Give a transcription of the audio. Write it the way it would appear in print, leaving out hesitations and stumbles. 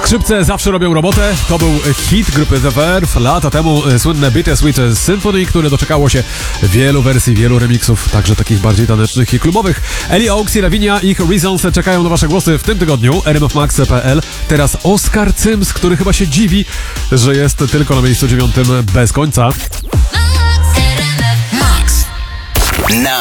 Skrzypce zawsze robią robotę. To był hit grupy The Verve. Lata temu słynne Bittersweet Symphony, które doczekało się wielu wersji, wielu remixów, także takich bardziej tanecznych i klubowych. Ellie Oaks i Lavinia, ich Reasons czekają na wasze głosy w tym tygodniu. rmfmax.pl. Teraz Oskar Cyms, który chyba się dziwi, że jest tylko na miejscu 9 bez końca.